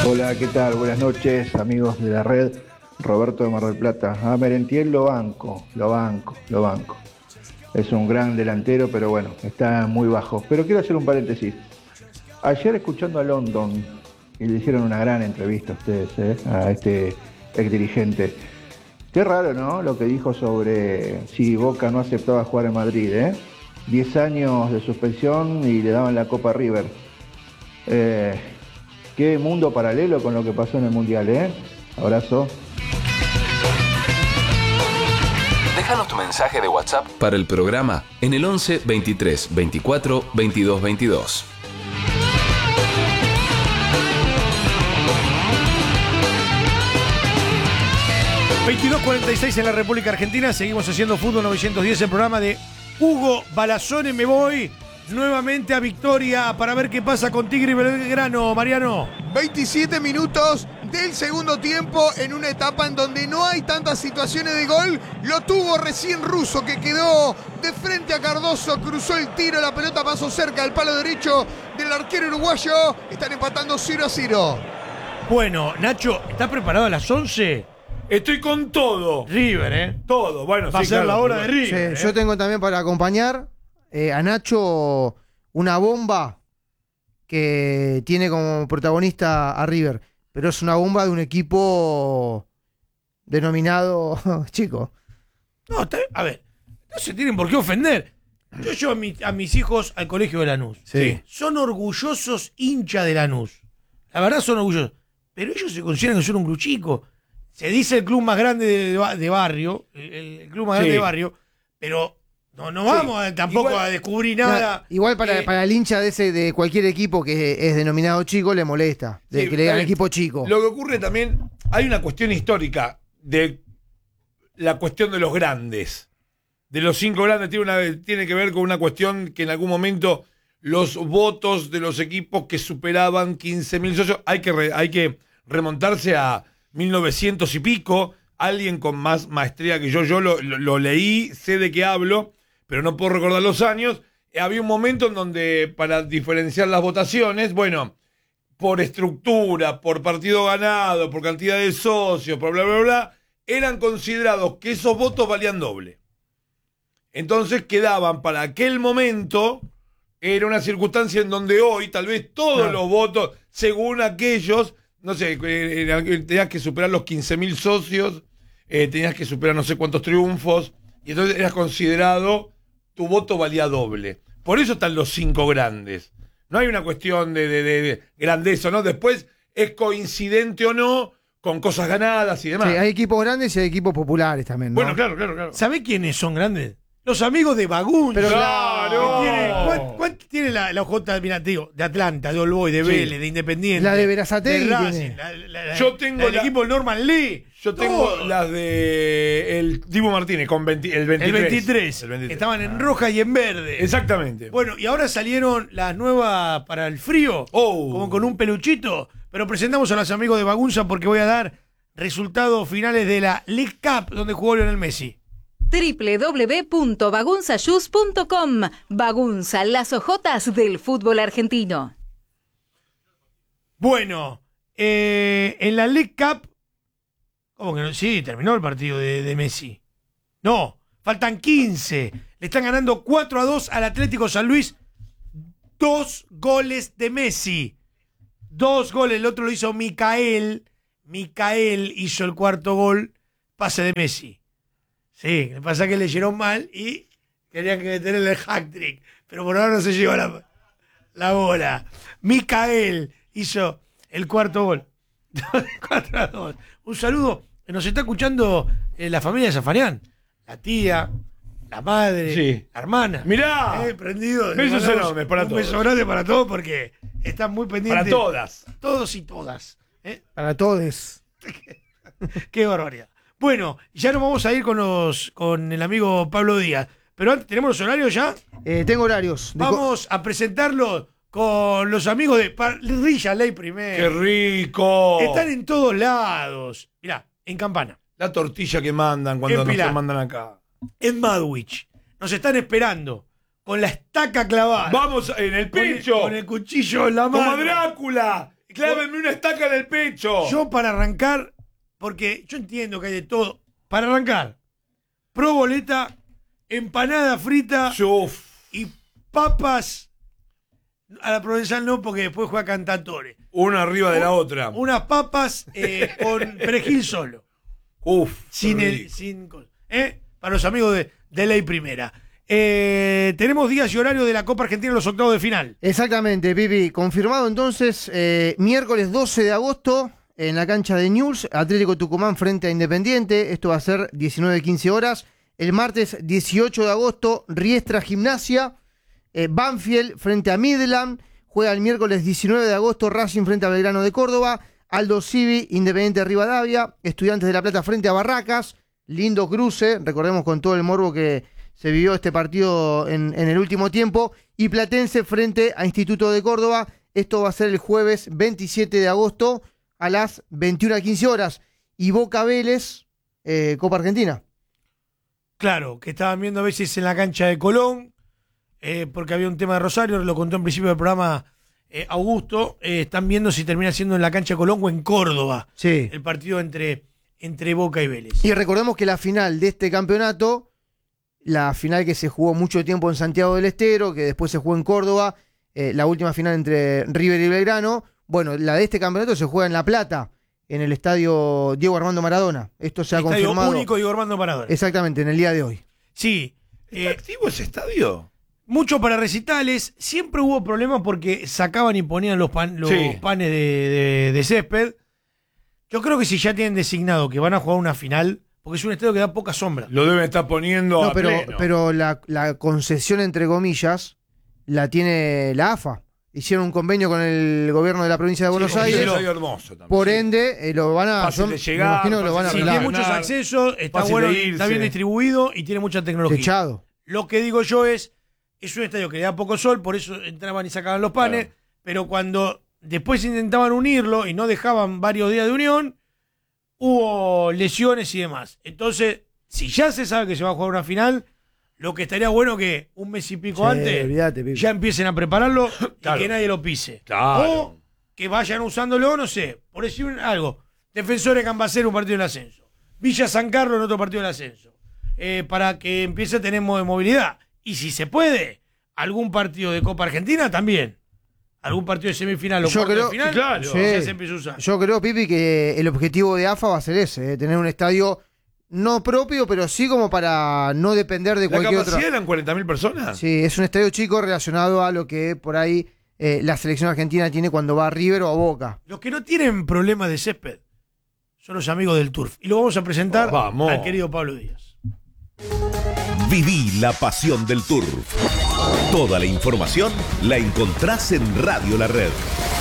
Hola, ¿qué tal? Buenas noches, amigos de la red. Roberto de Mar del Plata. A Merentiel lo banco. Es un gran delantero, pero bueno, está muy bajo. Pero quiero hacer un paréntesis. Ayer escuchando a London, y le hicieron una gran entrevista a ustedes, a este ex dirigente. Qué raro, ¿no? Lo que dijo sobre si Boca no aceptaba jugar en Madrid, 10 años de suspensión y le daban la Copa River. Qué mundo paralelo con lo que pasó en el Mundial, Abrazo. Déjanos tu mensaje de WhatsApp para el programa en el 11 23 24 22 22. ...22:46 en la República Argentina. Seguimos haciendo Fútbol 910, el programa de Hugo Balazone. Me voy nuevamente a Victoria para ver qué pasa con Tigre y Belgrano, Mariano. 27 minutos del segundo tiempo en una etapa en donde no hay tantas situaciones de gol. Lo tuvo recién Russo, que quedó de frente a Cardoso, cruzó el tiro, la pelota pasó cerca del palo derecho del arquero uruguayo. Están empatando 0-0. Bueno, Nacho, ¿estás preparado a las 11? Estoy con todo. River, Todo. Bueno, va a ser la hora de River. Sí, yo tengo también para acompañar a Nacho una bomba que tiene como protagonista a River, pero es una bomba de un equipo denominado chico. No, a ver, no se tienen por qué ofender. Yo llevo a mis hijos al colegio de Lanús. Sí. Son orgullosos hinchas de Lanús. La verdad son orgullosos. Pero ellos se consideran que son un club chico. Se dice el club más grande de barrio, el club más grande de barrio, pero no vamos tampoco a descubrir nada. Igual para el hincha de cualquier equipo que es denominado chico le molesta, que le digan equipo chico. Lo que ocurre también, hay una cuestión histórica de la cuestión de los grandes. De los 5 grandes tiene que ver con una cuestión que en algún momento los votos de los equipos que superaban 15.000 socios, hay que remontarse a 1900 y pico. Alguien con más maestría que yo lo leí, sé de qué hablo, pero no puedo recordar los años. Había un momento en donde, para diferenciar las votaciones, bueno, por estructura, por partido ganado, por cantidad de socios, por bla, bla, bla, eran considerados que esos votos valían doble. Entonces quedaban para aquel momento, era una circunstancia en donde hoy, tal vez todos los votos, según aquellos, no sé, tenías que superar los 15.000 socios, tenías que superar no sé cuántos triunfos, y entonces eras considerado, tu voto valía doble. Por eso están los 5 grandes. No hay una cuestión de grandeza, ¿no? Después es coincidente o no con cosas ganadas y demás. Sí, hay equipos grandes y hay equipos populares también, ¿no? Bueno, claro. ¿Sabés quiénes son grandes? Los amigos de Bagún. Pero claro. ¿Cuánto tiene la OJ, mira, te digo, de Atlanta, de All Boys, de Vélez, de Independiente? La de Berazategui de Racing, tiene. Yo tengo el equipo Norman Lee. Yo tengo las de el Dibu Martínez con el 23. El 23. Estaban en roja y en verde. Exactamente. Bueno, y ahora salieron las nuevas para el frío, como con un peluchito. Pero presentamos a los amigos de Bagunza porque voy a dar resultados finales de la League Cup donde jugó Lionel Messi. www.bagunzashoes.com. Bagunza, las ojotas del fútbol argentino. Bueno, en la League Cup, ¿cómo que no? Sí, terminó el partido de Messi. No, faltan 15. Le están ganando 4-2 al Atlético San Luis. 2 goles de Messi. 2 goles, el otro lo hizo Micael. Micael hizo el cuarto gol, pase de Messi. Sí, lo que pasa es que leyeron mal y querían que tenerle el hat-trick, pero por ahora no se llevó la bola. Micael hizo el cuarto gol. 4-2. Un saludo. Nos está escuchando la familia de Zafarian. La tía, la madre, la hermana. Mirá. Prendido. Besos enormes para todos. Un beso grande para todos porque están muy pendientes. Para todas. Todos y todas. Para todos. Qué barbaridad. Bueno, ya nos vamos a ir con el amigo Pablo Díaz. Pero antes, ¿tenemos los horarios ya? Tengo horarios. Vamos a presentarlos con los amigos de Parrilla Ley primero. ¡Qué rico! Están en todos lados. Mirá, en Campana. La tortilla que mandan cuando nos mandan acá. En Madwich. Nos están esperando con la estaca clavada. Vamos en el pecho. Con el cuchillo en la mano. Como Drácula. Cláveme una estaca en el pecho. Yo para arrancar, porque yo entiendo que hay de todo. Para arrancar, proboleta, empanada frita Uf. y papas a la provenzal no, porque después juega Cantatore. Una arriba de la otra. Unas papas con perejil solo. Uf. Sin qué el, rico. sin cos- para los amigos de Ley Primera. Tenemos días y horario de la Copa Argentina en los octavos de final. Exactamente, Pipi. Confirmado entonces, miércoles 12 de agosto en la cancha de Newell's, Atlético Tucumán frente a Independiente. Esto va a ser 19-15 horas. El martes 18 de agosto, Riestra Gimnasia. Banfield frente a Midland. Juega el miércoles 19 de agosto, Racing frente a Belgrano de Córdoba. Aldo Civi, Independiente Rivadavia. Estudiantes de La Plata frente a Barracas. Lindo cruce, recordemos con todo el morbo que se vivió este partido en el último tiempo. Y Platense frente a Instituto de Córdoba. Esto va a ser el jueves 27 de agosto a las 21:15 horas. Y Boca Vélez, Copa Argentina. Claro, que estaban viendo a veces en la cancha de Colón, porque había un tema de Rosario, lo contó en principio del programa Augusto. Están viendo si termina siendo en la cancha de Colón o en Córdoba. Sí. El partido entre Boca y Vélez. Y recordemos que la final de este campeonato, la final que se jugó mucho tiempo en Santiago del Estero, que después se jugó en Córdoba, la última final entre River y Belgrano, bueno, la de este campeonato se juega en La Plata, en el estadio Diego Armando Maradona. Esto se ha Estadio confirmado. único Diego Armando Maradona. Exactamente, en el día de hoy. Sí. ¿Está activo ese estadio? Mucho para recitales. Siempre hubo problemas porque sacaban y ponían los Sí. panes de césped. Yo creo que si ya tienen designado que van a jugar una final, porque es un estadio que da poca sombra. Lo deben estar poniendo No, a pleno. pero la concesión, entre comillas, la tiene la AFA. Hicieron un convenio con el gobierno de la provincia de Buenos Sí, Aires. un estadio hermoso también. Por Sí. ende, lo van a. Fácil yo de llegar, me imagino que lo van a Sí, fácil de tiene arreglar. muchos accesos, está fácil bueno, de irse. está bien distribuido y tiene mucha tecnología. Techado. Lo que digo yo es un estadio que le da poco sol, por eso entraban y sacaban los panes, Claro. pero cuando después intentaban unirlo y no dejaban varios días de unión, hubo lesiones y demás. Entonces, si ya se sabe que se va a jugar una final, lo que estaría bueno que un mes y pico Sí, antes olvídate, Pipi. ya empiecen a prepararlo Claro. y que nadie lo pise. Claro. O que vayan usándolo, no sé, por decir algo, Defensores Gambacero, un partido del ascenso. Villa San Carlos en otro partido del ascenso. Para que empiece a tener movilidad. Y si se puede, algún partido de Copa Argentina también. Algún partido de semifinal o Yo cuarto de creo- final, claro. ya Sí. se empieza a usar. Yo creo, Pipi, que el objetivo de AFA va a ser ese, tener un estadio no propio, pero sí como para no depender de ¿La cualquier capacidad otro. eran 40.000 personas? Sí, es un estadio chico relacionado a lo que por ahí la selección argentina tiene cuando va a River o a Boca. Los que no tienen problemas de césped son los amigos del Turf. Y lo vamos a presentar Vamos. al querido Pablo Díaz. Viví la pasión del Turf. Toda la información la encontrás en Radio La Red.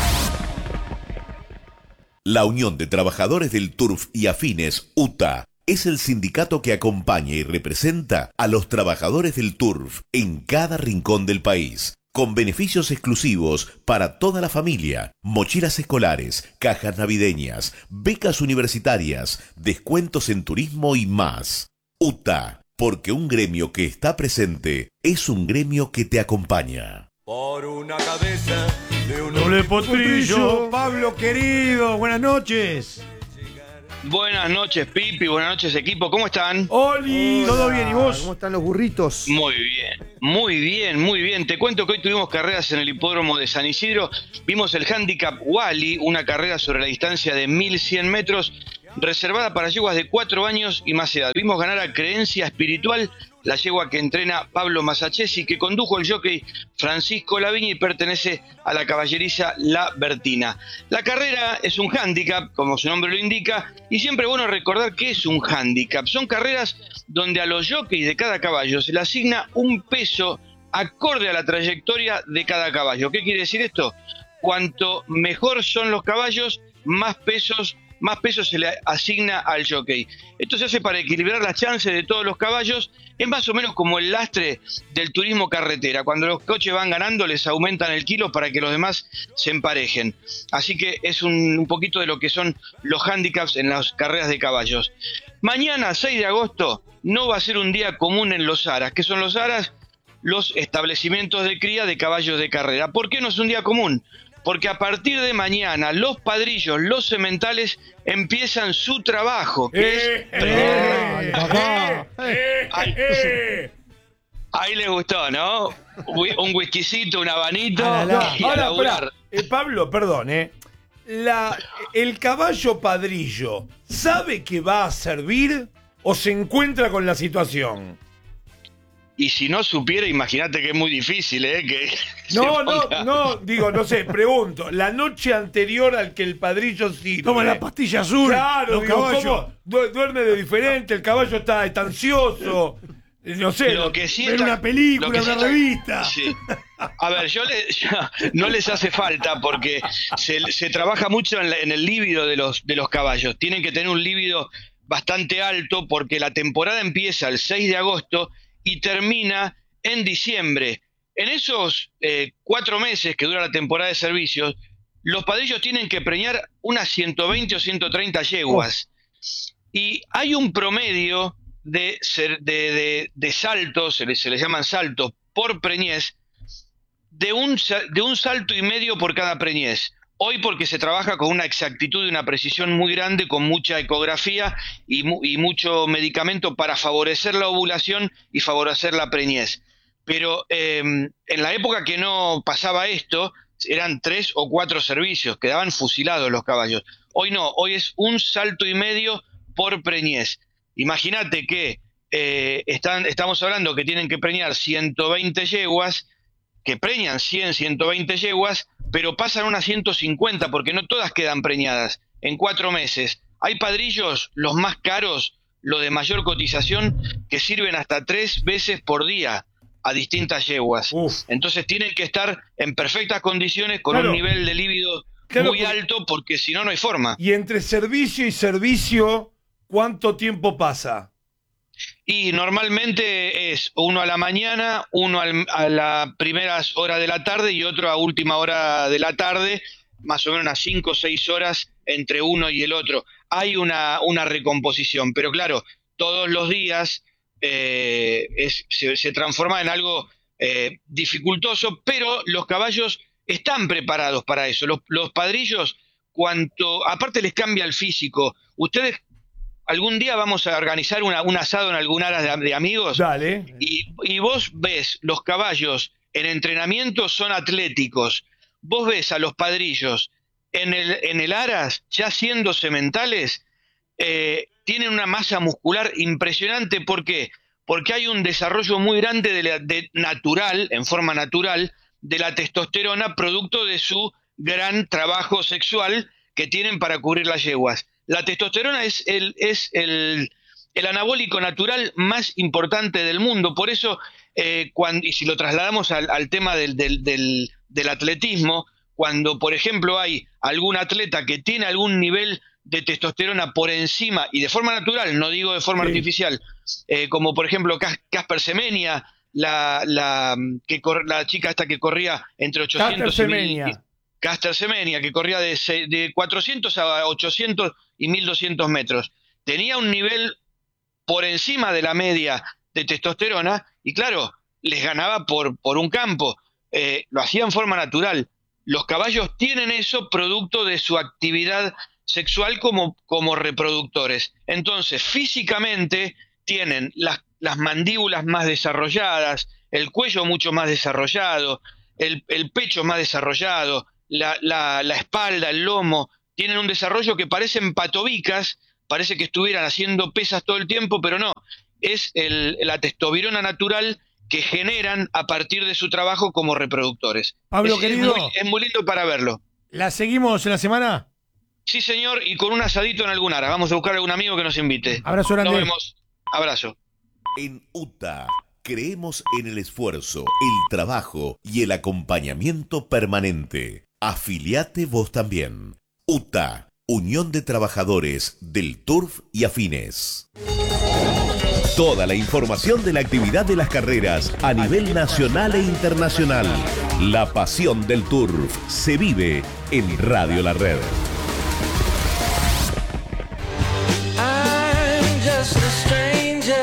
La Unión de Trabajadores del Turf y Afines, UTA, es el sindicato que acompaña y representa a los trabajadores del Turf en cada rincón del país, con beneficios exclusivos para toda la familia, mochilas escolares, cajas navideñas, becas universitarias, descuentos en turismo y más. UTA, porque un gremio que está presente es un gremio que te acompaña. Por una cabeza de un Doble potrillo, Pablo querido, buenas noches. Buenas noches, Pipi. Buenas noches, equipo. ¿Cómo están? Oli, ¿todo bien y vos? ¿Cómo están los burritos? Muy bien, muy bien, muy bien. Te cuento que hoy tuvimos carreras en el hipódromo de San Isidro. Vimos el Handicap Wally, una carrera sobre la distancia de 1100 metros, reservada para yeguas de 4 años y más edad. Vimos ganar a Creencia Espiritual, la yegua que entrena Pablo Masachesi, que condujo el jockey Francisco Laviña y pertenece a la caballeriza La Bertina. La carrera es un handicap, como su nombre lo indica, y siempre es bueno recordar qué es un handicap. Son carreras donde a los jockeys de cada caballo se le asigna un peso acorde a la trayectoria de cada caballo. ¿Qué quiere decir esto? Cuanto mejor son los caballos, más peso se le asigna al jockey. Esto se hace para equilibrar las chances de todos los caballos. Es más o menos como el lastre del turismo carretera. Cuando los coches van ganando, les aumentan el kilo para que los demás se emparejen. Así que es un poquito de lo que son los handicaps en las carreras de caballos. Mañana, 6 de agosto, no va a ser un día común en los aras. ¿Qué son los aras? Los establecimientos de cría de caballos de carrera. ¿Por qué no es un día común? porque a partir de mañana los padrillos, los sementales empiezan su trabajo, que ahí les gustó, ¿no? Un whiskycito, un habanito y a laburar. Pablo, perdón, ¿el caballo padrillo sabe que va a servir o se encuentra con la situación? Y si no supiera, imagínate que es muy difícil, que no sé, pregunto. La noche anterior al que el padrillo sirve. Toma la pastilla azul. Claro, ¿cómo? Duerme de diferente, el caballo está ansioso. No sé. Lo que sí ver una película, una revista. Sí. A ver, no les hace falta porque se trabaja mucho en el líbido de los caballos. Tienen que tener un líbido bastante alto porque la temporada empieza el 6 de agosto y termina en diciembre. En esos 4 meses que dura la temporada de servicios, los padrillos tienen que preñar unas 120 o 130 yeguas. Y hay un promedio de saltos, se les llaman saltos, por preñez, de un salto y medio por cada preñez. Hoy porque se trabaja con una exactitud y una precisión muy grande, con mucha ecografía y mucho medicamento para favorecer la ovulación y favorecer la preñez. Pero en la época que no pasaba esto, eran 3 o 4 servicios, quedaban fusilados los caballos. Hoy no, hoy es un salto y medio por preñez. Imagínate que estamos hablando que tienen que preñar 120 yeguas, que preñan 100, 120 yeguas, pero pasan unas 150 porque no todas quedan preñadas en 4 meses. Hay padrillos, los más caros, los de mayor cotización, que sirven hasta 3 veces por día a distintas yeguas. Entonces tienen que estar en perfectas condiciones con un nivel de líbido muy alto porque si no, no hay forma. Y entre servicio y servicio, ¿cuánto tiempo pasa? Y normalmente es uno a la mañana, uno a las primeras horas de la tarde y otro a última hora de la tarde, más o menos unas 5 o 6 horas entre uno y el otro. Hay una recomposición, pero claro, todos los días se transforma en algo dificultoso, pero los caballos están preparados para eso. Los padrillos, aparte les cambia el físico. Ustedes algún día vamos a organizar un asado en algún área de amigos. Dale. Y vos ves los caballos en entrenamiento son atléticos. Vos ves a los padrillos en el aras, ya siendo sementales, tienen una masa muscular impresionante. ¿Por qué? Porque hay un desarrollo muy grande en forma natural, de la testosterona, producto de su gran trabajo sexual que tienen para cubrir las yeguas. La testosterona es el anabólico natural más importante del mundo. Por eso, y si lo trasladamos al tema del atletismo, cuando, por ejemplo, hay algún atleta que tiene algún nivel de testosterona por encima, y de forma natural, no digo de forma artificial, como por ejemplo Casper Semenya, la chica esta que corría entre 800 y 1000... Caster Semenya, que corría de 400 a 800 y 1200 metros. Tenía un nivel por encima de la media de testosterona y claro, les ganaba por un campo. Lo hacía en forma natural. Los caballos tienen eso producto de su actividad sexual como reproductores. Entonces, físicamente tienen las mandíbulas más desarrolladas, el cuello mucho más desarrollado, el pecho más desarrollado, la espalda, el lomo, tienen un desarrollo que parecen patobicas, parece que estuvieran haciendo pesas todo el tiempo, pero no, es la testosterona natural que generan a partir de su trabajo como reproductores. Pablo, querido, es muy lindo para verlo. ¿La seguimos en la semana? Sí, señor, y con un asadito en algún área. Vamos a buscar a algún amigo que nos invite. Abrazo grande. Nos vemos. Abrazo. En UTA creemos en el esfuerzo, el trabajo y el acompañamiento permanente. Afiliate vos también. UTA, Unión de Trabajadores del Turf y Afines. Toda la información de la actividad de las carreras a nivel nacional e internacional. La pasión del Turf se vive en Radio La Red.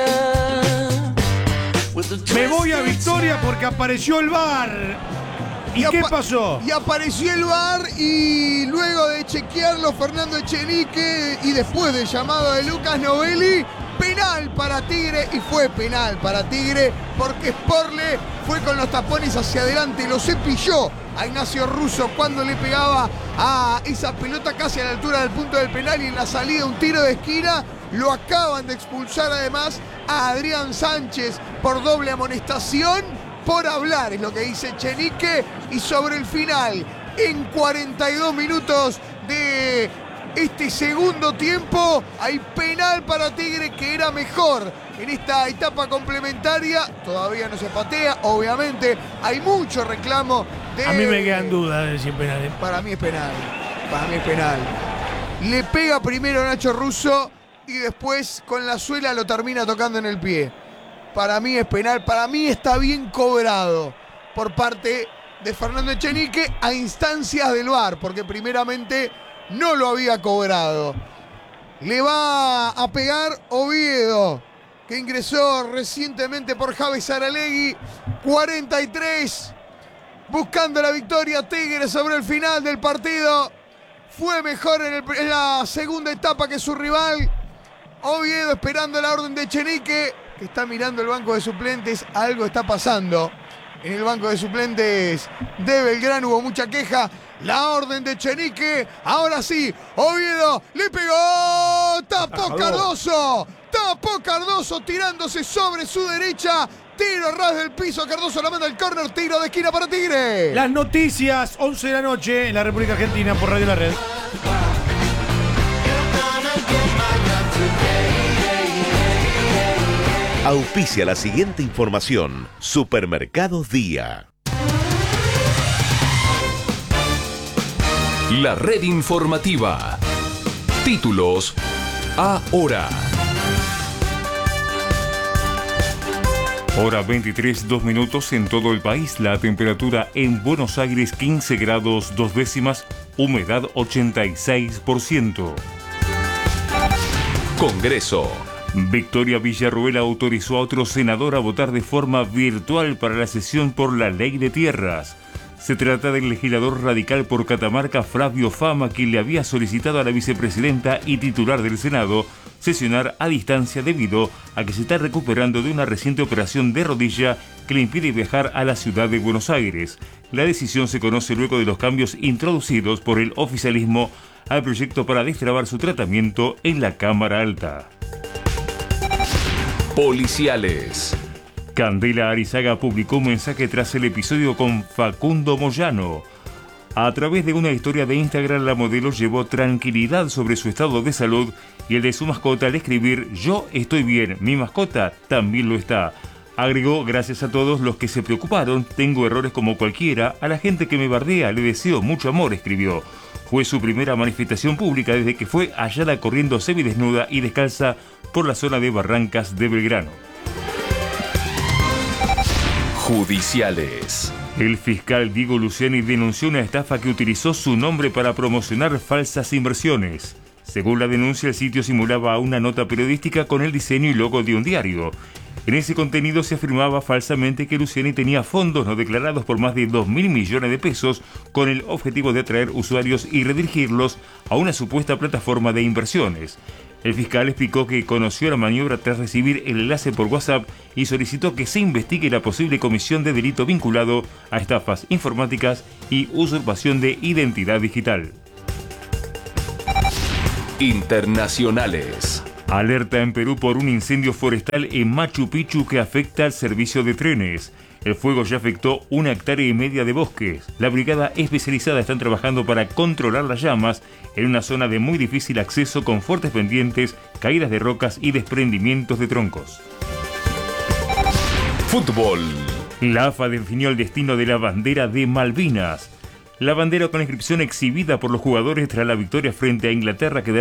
Me voy a Victoria porque apareció el VAR. ¿Y qué pasó? Y apareció el VAR y luego de chequearlo Fernando Echenique y después del llamado de Lucas Novelli, penal para Tigre, y fue penal para Tigre porque Sporle fue con los tapones hacia adelante, lo cepilló a Ignacio Russo cuando le pegaba a esa pelota casi a la altura del punto del penal, y en la salida un tiro de esquina. Lo acaban de expulsar además a Adrián Sánchez por doble amonestación por hablar, es lo que dice Echenique. Y sobre el final, en 42 minutos de este segundo tiempo, hay penal para Tigre, que era mejor en esta etapa complementaria. Todavía no se patea, obviamente. Hay mucho reclamo de... A mí me quedan dudas de si es penal. Para mí es penal. Para mí es penal. Le pega primero a Nacho Russo y después con la suela lo termina tocando en el pie. Para mí es penal. Para mí está bien cobrado por parte de Fernando Echenique a instancias del VAR, porque primeramente no lo había cobrado. Le va a pegar Oviedo, que ingresó recientemente por Javi Saralegui. 43, buscando la victoria Tigre sobre el final del partido. Fue mejor en la segunda etapa que su rival. Oviedo esperando la orden de Echenique, que está mirando el banco de suplentes. Algo está pasando en el banco de suplentes de Belgrano. Hubo mucha queja. La orden de Echenique. Ahora sí, Oviedo le pegó. Tapó Cardoso. Tapó Cardoso tirándose sobre su derecha. Tiro a ras del piso. Cardoso la manda al córner. Tiro de esquina para Tigre. Las noticias, 11 de la noche en la República Argentina por Radio La Red. Auspicia la siguiente información. Supermercados Día. La red informativa. Títulos ahora. Hora 23, 2 minutos en todo el país. La temperatura en Buenos Aires 15 grados 2 décimas, humedad 86%. Congreso. Victoria Villarruel autorizó a otro senador a votar de forma virtual para la sesión por la Ley de Tierras. Se trata del legislador radical por Catamarca Flavio Fama, quien le había solicitado a la vicepresidenta y titular del Senado sesionar a distancia debido a que se está recuperando de una reciente operación de rodilla que le impide viajar a la ciudad de Buenos Aires. La decisión se conoce luego de los cambios introducidos por el oficialismo al proyecto para destrabar su tratamiento en la Cámara Alta. Policiales. Candela Arizaga publicó un mensaje tras el episodio con Facundo Moyano. A través de una historia de Instagram, la modelo llevó tranquilidad sobre su estado de salud y el de su mascota al escribir: "Yo estoy bien, mi mascota también lo está". Agregó: "Gracias a todos los que se preocuparon, tengo errores como cualquiera, a la gente que me bardea le deseo mucho amor", escribió. Fue su primera manifestación pública desde que fue hallada corriendo semidesnuda y descalza por la zona de Barrancas de Belgrano. Judiciales. El fiscal Diego Luciani denunció una estafa que utilizó su nombre para promocionar falsas inversiones. Según la denuncia, el sitio simulaba una nota periodística con el diseño y logo de un diario. En ese contenido se afirmaba falsamente que Luciani tenía fondos no declarados por más de 2.000 millones de pesos con el objetivo de atraer usuarios y redirigirlos a una supuesta plataforma de inversiones. El fiscal explicó que conoció la maniobra tras recibir el enlace por WhatsApp y solicitó que se investigue la posible comisión de delito vinculado a estafas informáticas y usurpación de identidad digital. Internacionales. Alerta en Perú por un incendio forestal en Machu Picchu que afecta al servicio de trenes. El fuego ya afectó 1,5 hectáreas de bosques. La brigada especializada está trabajando para controlar las llamas en una zona de muy difícil acceso con fuertes pendientes, caídas de rocas y desprendimientos de troncos. Fútbol. La AFA definió el destino de la bandera de Malvinas. La bandera con inscripción exhibida por los jugadores tras la victoria frente a Inglaterra quedará